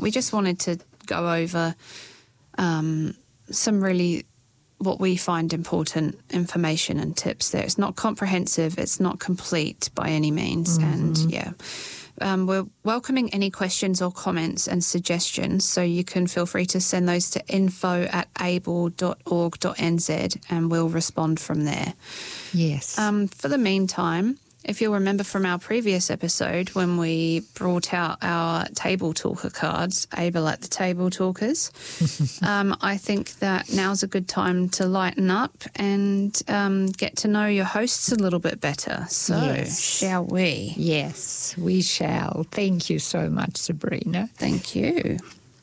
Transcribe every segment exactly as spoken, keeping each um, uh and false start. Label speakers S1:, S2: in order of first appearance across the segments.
S1: we just wanted to go over um, some really what we find important information and tips there. It's not comprehensive, it's not complete by any means, mm-hmm. and yeah. Um, we're welcoming any questions or comments and suggestions, so you can feel free to send those to info at able dot org dot n z and we'll respond from there.
S2: Yes.
S1: Um, for the meantime, if you'll remember from our previous episode when we brought out our table talker cards, Able at the Table Talkers, um, I think that now's a good time to lighten up and um, get to know your hosts a little bit better. So,
S2: yes.
S1: shall we?
S2: Yes, we shall. Thank you so much, Sabrina.
S1: Thank you.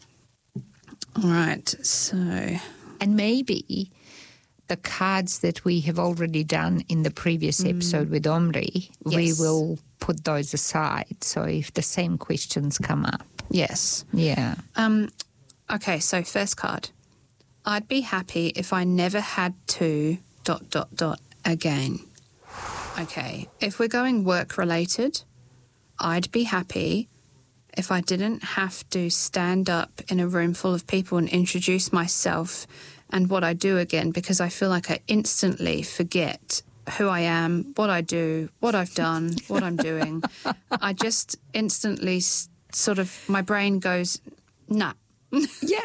S1: All right, so...
S2: And maybe... the cards that we have already done in the previous episode mm. with Omri, yes. we will put those aside. So if the same questions come up.
S1: Yes.
S2: Yeah.
S1: Um. Okay, so first card. I'd be happy if I never had to dot, dot, dot again. Okay, if we're going work-related, I'd be happy if I didn't have to stand up in a room full of people and introduce myself and what I do again, because I feel like I instantly forget who I am, what I do, what I've done, what I'm doing. I just instantly s- sort of, my brain goes, nah.
S2: Yeah.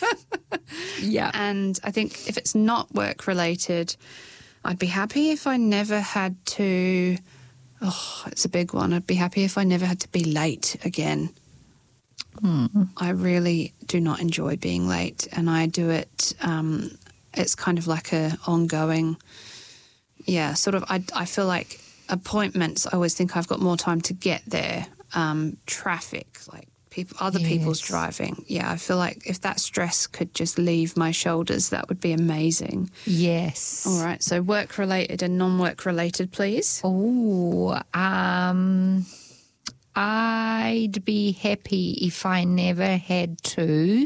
S2: Yeah.
S1: And I think if it's not work-related, I'd be happy if I never had to, oh, it's a big one. I'd be happy if I never had to be late again.
S2: Mm.
S1: I really do not enjoy being late, and I do it, um, it's kind of like a ongoing, yeah, sort of, I, I feel like appointments, I always think I've got more time to get there. Um, traffic, like people, other
S2: yes.
S1: people's driving. Yeah, I feel like if that stress could just leave my shoulders, that would be amazing.
S2: Yes.
S1: All right, so work-related and non-work-related, please.
S2: Oh, um... I'd be happy if I never had to,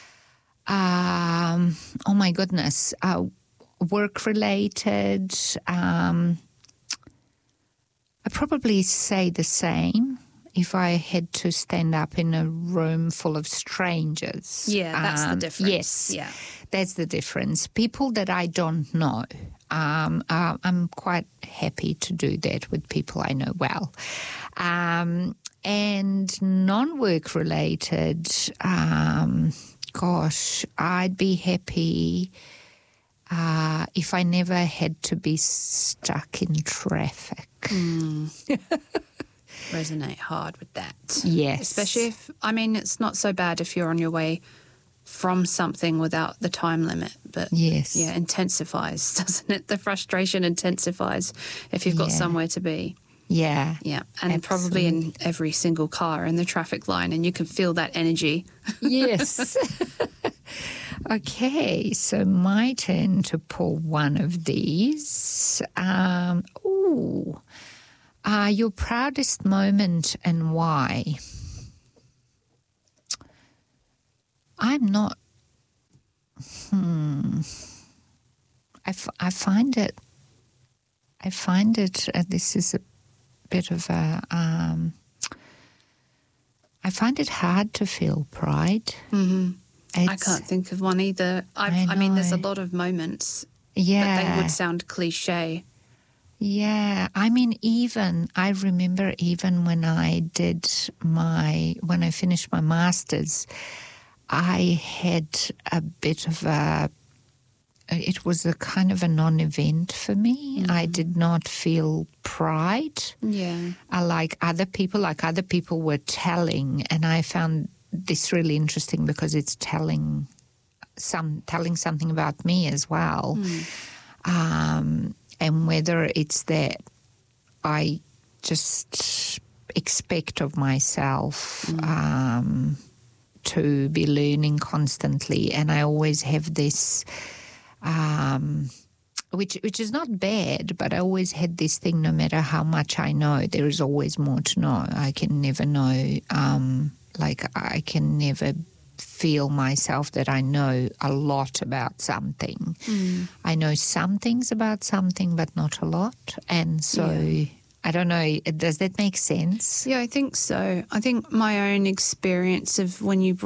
S2: um, oh my goodness, uh, work-related, um, I'd probably say the same if I had to stand up in a room full of strangers.
S1: Yeah, that's um, the difference.
S2: Yes,
S1: yeah.
S2: That's the difference. People that I don't know, um, uh, I'm quite happy to do that with people I know well. Um, and non-work related, um, gosh, I'd be happy uh, if I never had to be stuck in traffic.
S1: Mm. Resonate hard with that.
S2: Yes.
S1: Especially if, I mean, it's not so bad if you're on your way from something without the time limit, but
S2: yes.
S1: yeah, intensifies, doesn't it? The frustration intensifies if you've got
S2: yeah.
S1: somewhere to be.
S2: Yeah.
S1: Yeah, and
S2: absolutely.
S1: Probably in every single car in the traffic line, and you can feel that energy.
S2: Yes. Okay, so my turn to pull one of these. Um, ooh, uh, your proudest moment and why? I'm not, hmm, I, f- I find it, I find it, uh, this is a bit of a, um, I find it hard to feel pride.
S1: Mm-hmm. I can't think of one either. I've, I, I mean, there's a lot of moments,
S2: yeah.
S1: but they would sound cliche.
S2: Yeah, I mean, even, I remember even when I did my, when I finished my master's, I had a bit of a, it was a kind of a non-event for me. Mm. I did not feel pride.
S1: Yeah.
S2: I like other people, like other people were telling, and I found this really interesting because it's telling some, telling something about me as well. Mm. Um, and whether it's that I just expect of myself, mm. um, to be learning constantly, and I always have this, um, which which is not bad, but I always had this thing, no matter how much I know, there is always more to know. I can never know, um, like I can never feel myself that I know a lot about something. Mm. I know some things about something, but not a lot, and so... Yeah. I don't know, does that make sense?
S1: Yeah, I think so. I think my own experience of when you